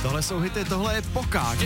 Tohle jsou hity, tohle je Pokáč.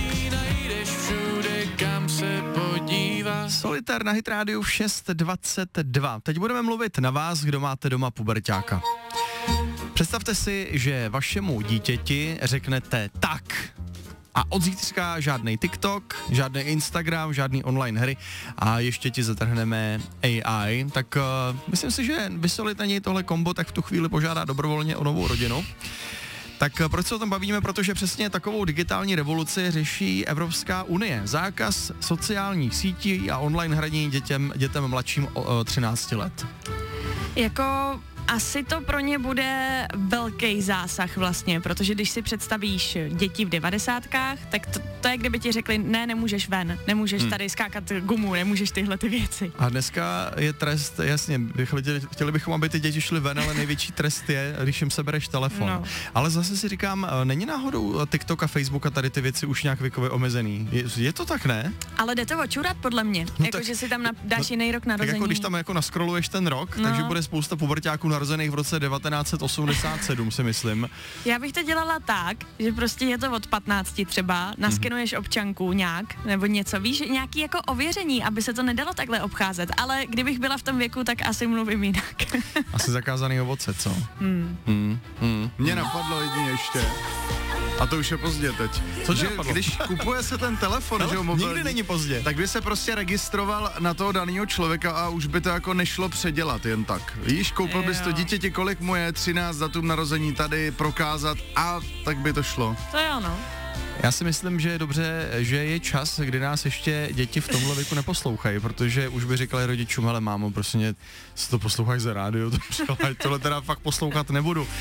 Solitaire na Hit Rádiu v 6:22. Teď budeme mluvit na vás, kdo máte doma puberťáka. Představte si, že vašemu dítěti řeknete tak. A od zítřka žádný TikTok, žádný Instagram, žádný online hry a ještě ti zatrhneme AI. Tak myslím si, že vysolit na něj tohle kombo, tak v tu chvíli požádá dobrovolně o novou rodinu. Tak proč se o tom bavíme? Protože přesně takovou digitální revoluci řeší Evropská unie. Zákaz sociálních sítí a online hraní dětem mladším 13 let. Jako asi to pro ně bude velký zásah vlastně, protože když si představíš děti v 90kách, tak to je, kdyby ti řekli, ne, nemůžeš ven, nemůžeš tady skákat gumu, nemůžeš tyhle ty věci. A dneska je trest, jasně, chtěli bychom, aby ty děti šly ven, ale největší trest je, když jim sebereš telefon. No. Ale zase si říkám, není náhodou TikTok a Facebook a tady ty věci už nějak věkově omezený? Je to tak, ne? Ale jde to očurat podle mě, No jako tak, že si tam dáš jiný rok narození. Tak jako když tam jako naskroluješ ten rok, takže bude spousta puberťáků narozených v roce 1987, si myslím. Já bych to dělala tak, že prostě je to od 15 třeba, naskenuješ občanku nějak, nebo něco, víš, nějaký jako ověření, aby se to nedalo takhle obcházet, ale kdybych byla v tom věku, tak asi mluvím jinak. Asi zakázaný ovoce, co? Mně napadlo jedině ještě. A to už je pozdě teď. Cože Když kupuje se ten telefon, že jo, mobilní, nikdy není pozdě. tak by se prostě registroval na toho daného člověka a už by to jako nešlo předělat jen tak. Víš, koupil bys to dítěti, kolik mu je, 13, datum narození tady, prokázat a tak by to šlo. To je ono. Já si myslím, že je dobře, že je čas, kdy nás ještě děti v tomhle věku neposlouchají, protože už by říkali rodičům, hele mámo, prostě si to posloucháš za rádio, tohle teda fakt poslouchat nebudu.